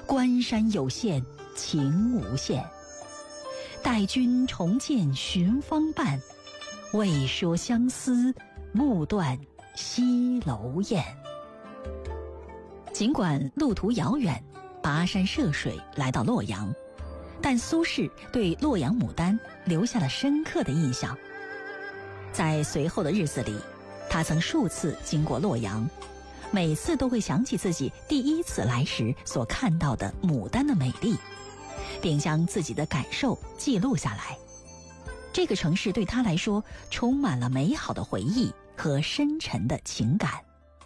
关山有限，情无限。待君重见寻芳伴，未说相思，暮断西楼燕。尽管路途遥远，跋山涉水来到洛阳，但苏轼对洛阳牡丹留下了深刻的印象。在随后的日子里，他曾数次经过洛阳，每次都会想起自己第一次来时所看到的牡丹的美丽，并将自己的感受记录下来。这个城市对他来说充满了美好的回忆和深沉的情感。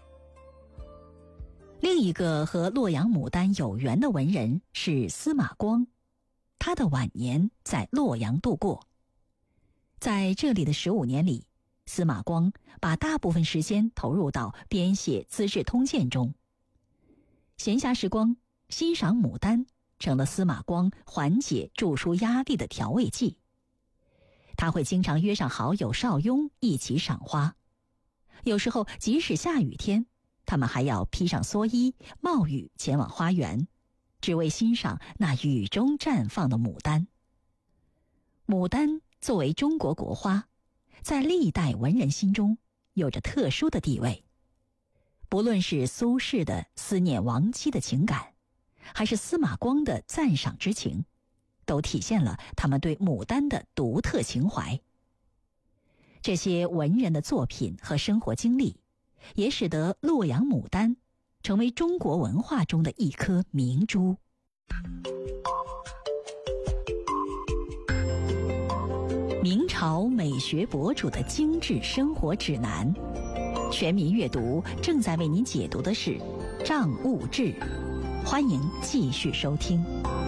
另一个和洛阳牡丹有缘的文人是司马光，他的晚年在洛阳度过。在这里的15年里，司马光把大部分时间投入到编写《资治通鉴》中。闲暇时光，欣赏牡丹成了司马光缓解著书压力的调味剂。他会经常约上好友邵雍一起赏花，有时候即使下雨天，他们还要披上蓑衣，冒雨前往花园，只为欣赏那雨中绽放的牡丹。牡丹作为中国国花，在历代文人心中有着特殊的地位。不论是苏轼的思念亡妻的情感，还是司马光的赞赏之情，都体现了他们对牡丹的独特情怀。这些文人的作品和生活经历，也使得洛阳牡丹成为中国文化中的一颗明珠。明朝美学博主的精致生活指南，全民阅读正在为您解读的是《账务志》，欢迎继续收听。